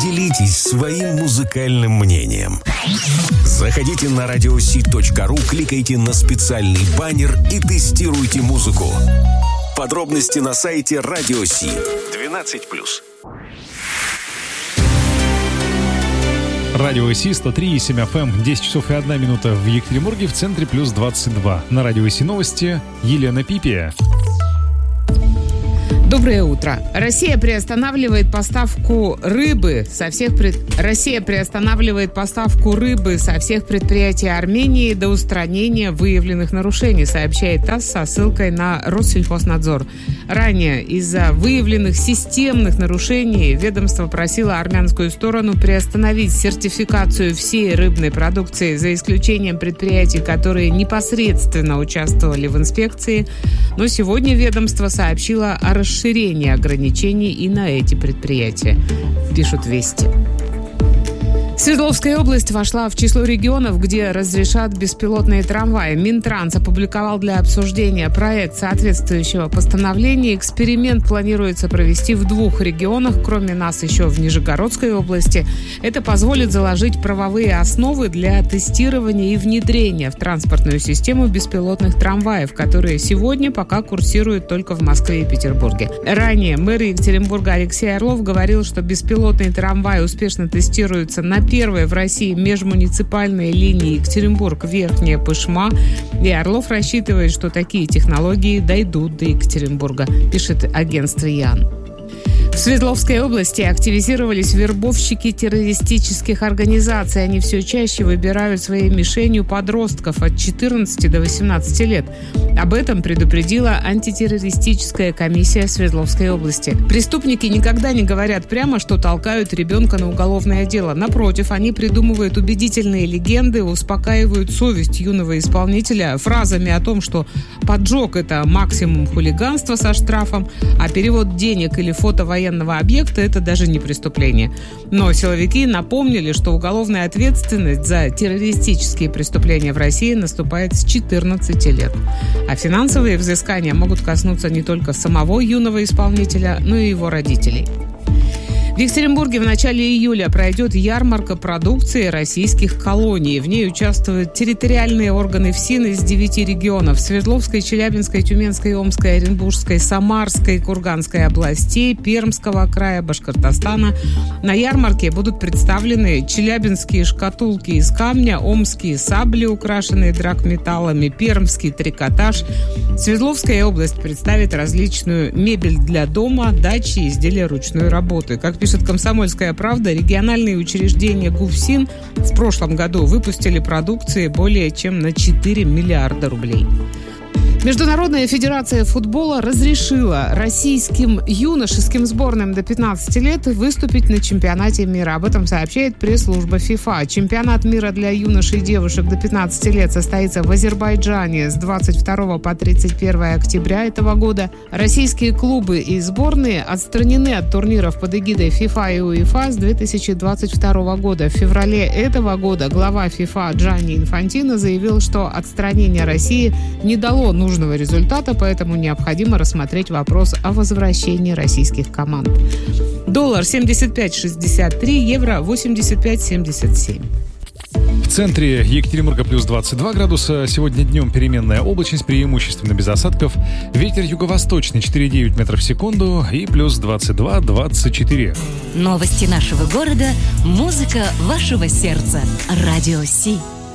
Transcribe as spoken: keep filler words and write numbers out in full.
Поделитесь своим музыкальным мнением. Заходите на радиоси точка ру, кликайте на специальный баннер и тестируйте музыку. Подробности на сайте Радио Си. двенадцать плюс. Радио Си сто три и семь эф эм, десять часов и одна минута в Екатеринбурге, в центре плюс двадцать два. На Радио Си новости Елена Пипия. Доброе утро. Россия приостанавливает поставку рыбы со всех пред... Россия приостанавливает поставку рыбы со всех предприятий Армении до устранения выявленных нарушений, сообщает ТАСС со ссылкой на Россельхознадзор. Ранее из-за выявленных системных нарушений ведомство просило армянскую сторону приостановить сертификацию всей рыбной продукции, за исключением предприятий, которые непосредственно участвовали в инспекции. Но сегодня ведомство сообщило о расширении расширение ограничений и на эти предприятия, пишут «Вести». Свердловская область вошла в число регионов, где разрешат беспилотные трамваи. Минтранс опубликовал для обсуждения проект соответствующего постановления. Эксперимент планируется провести в двух регионах, кроме нас еще в Нижегородской области. Это позволит заложить правовые основы для тестирования и внедрения в транспортную систему беспилотных трамваев, которые сегодня пока курсируют только в Москве и Петербурге. Ранее мэр Екатеринбурга Алексей Орлов говорил, что беспилотные трамваи успешно тестируются на первой в России межмуниципальной линии Екатеринбург-Верхняя Пышма, и Орлов рассчитывает, что такие технологии дойдут до Екатеринбурга, пишет агентство ЯН. В Свердловской области активизировались вербовщики террористических организаций. Они все чаще выбирают своей мишенью подростков от четырнадцати до восемнадцати лет. Об этом предупредила антитеррористическая комиссия Свердловской области. Преступники никогда не говорят прямо, что толкают ребенка на уголовное дело. Напротив, они придумывают убедительные легенды, успокаивают совесть юного исполнителя фразами о том, что поджог – это максимум хулиганства со штрафом, а перевод денег или фото военного объекта – это даже не преступление. Но силовики напомнили, что уголовная ответственность за террористические преступления в России наступает с четырнадцати лет. А финансовые взыскания могут коснуться не только самого юного исполнителя, но и его родителей. В Екатеринбурге в начале июля пройдет ярмарка продукции российских колоний. В ней участвуют территориальные органы ФСИН из девяти регионов: Свердловской, Челябинской, Тюменской, Омской, Оренбургской, Самарской, Курганской областей, Пермского края, Башкортостана. На ярмарке будут представлены челябинские шкатулки из камня, омские сабли, украшенные драгметаллами, пермский трикотаж. Свердловская область представит различную мебель для дома, дачи, изделия ручной работы. Как пишет «Комсомольская правда», региональные учреждения ГУФСИН в прошлом году выпустили продукции более чем на четыре миллиарда рублей. Международная федерация футбола разрешила российским юношеским сборным до пятнадцати лет выступить на чемпионате мира. Об этом сообщает пресс-служба ФИФА. Чемпионат мира для юношей и девушек до пятнадцати лет состоится в Азербайджане с двадцать второго по тридцать первое октября этого года. Российские клубы и сборные отстранены от турниров под эгидой ФИФА и УЕФА с две тысячи двадцать второго года. В феврале этого года глава ФИФА Джанни Инфантино заявил, что отстранение России не дало нужного результата, поэтому необходимо рассмотреть вопрос о возвращении российских команд. Доллар семьдесят пять шестьдесят три, евро восемьдесят пять семьдесят семь. В центре Екатеринбурга плюс двадцать два градуса. Сегодня днем переменная облачность, преимущественно без осадков. Ветер юго-восточный четыре целых девять десятых метров в секунду и плюс двадцать два двадцать четыре. Новости нашего города, музыка вашего сердца. Радио Си.